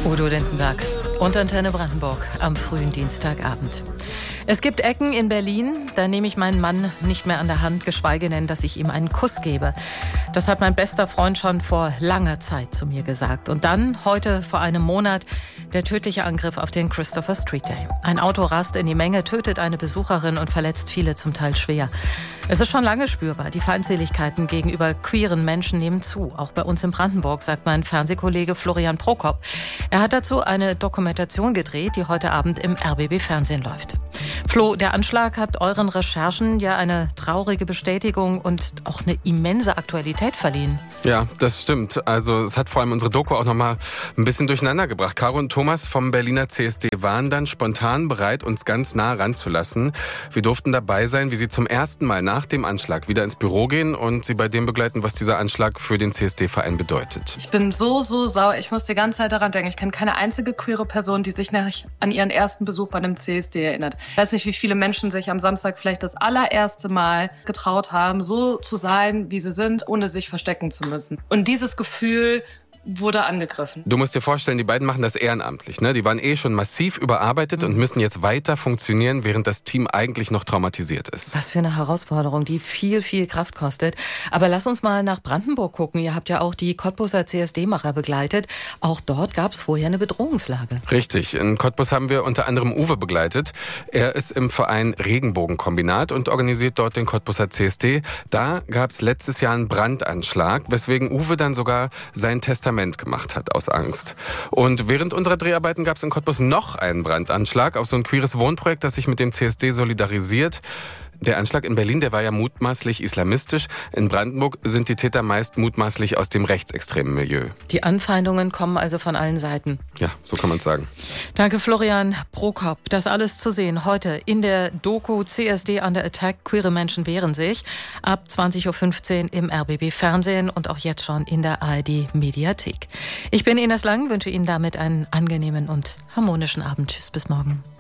Udo Lindenberg und Antenne Brandenburg am frühen Dienstagabend. Es gibt Ecken in Berlin, da nehme ich meinen Mann nicht mehr an der Hand, geschweige denn, dass ich ihm einen Kuss gebe. Das hat mein bester Freund schon vor langer Zeit zu mir gesagt. Und dann, heute vor einem Monat, der tödliche Angriff auf den Christopher Street Day. Ein Auto rast in die Menge, tötet eine Besucherin und verletzt viele zum Teil schwer. Es ist schon lange spürbar, die Feindseligkeiten gegenüber queeren Menschen nehmen zu. Auch bei uns in Brandenburg, sagt mein Fernsehkollege Florian Prokop. Er hat dazu eine Dokumentation gedreht, die heute Abend im RBB Fernsehen läuft. Flo, der Anschlag hat euren Recherchen ja eine traurige Bestätigung und auch eine immense Aktualität verliehen. Ja, das stimmt. Also es hat vor allem unsere Doku auch noch mal ein bisschen durcheinander gebracht. Caro und Thomas vom Berliner CSD waren dann spontan bereit, uns ganz nah ranzulassen. Wir durften dabei sein, wie sie zum ersten Mal nach dem Anschlag wieder ins Büro gehen und sie bei dem begleiten, was dieser Anschlag für den CSD-Verein bedeutet. Ich bin so sauer. Ich muss die ganze Zeit daran denken. Ich kenne keine einzige queere Person, die sich an ihren ersten Besuch bei einem CSD erinnert. Ich weiß nicht, wie viele Menschen sich am Samstag vielleicht das allererste Mal getraut haben, so zu sein, wie sie sind, ohne sich verstecken zu müssen. Und dieses Gefühl wurde angegriffen. Du musst dir vorstellen, die beiden machen das ehrenamtlich, ne? Die waren schon massiv überarbeitet und müssen jetzt weiter funktionieren, während das Team eigentlich noch traumatisiert ist. Was für eine Herausforderung, die viel Kraft kostet. Aber lass uns mal nach Brandenburg gucken. Ihr habt ja auch die Cottbuser CSD-Macher begleitet. Auch dort gab es vorher eine Bedrohungslage. Richtig. In Cottbus haben wir unter anderem Uwe begleitet. Er ist im Verein Regenbogenkombinat und organisiert dort den Cottbuser CSD. Da gab es letztes Jahr einen Brandanschlag, weswegen Uwe dann sogar sein Testament gemacht hat aus Angst. Und während unserer Dreharbeiten gab es in Cottbus noch einen Brandanschlag auf so ein queeres Wohnprojekt, das sich mit dem CSD solidarisiert. Der Anschlag in Berlin, der war ja mutmaßlich islamistisch. In Brandenburg sind die Täter meist mutmaßlich aus dem rechtsextremen Milieu. Die Anfeindungen kommen also von allen Seiten. Ja, so kann man es sagen. Danke Florian Prokop. Das alles zu sehen heute in der Doku CSD Under Attack. Queere Menschen wehren sich. Ab 20.15 Uhr im RBB Fernsehen und auch jetzt schon in der ARD Mediathek. Ich bin Ines Lang, wünsche Ihnen damit einen angenehmen und harmonischen Abend. Tschüss, bis morgen.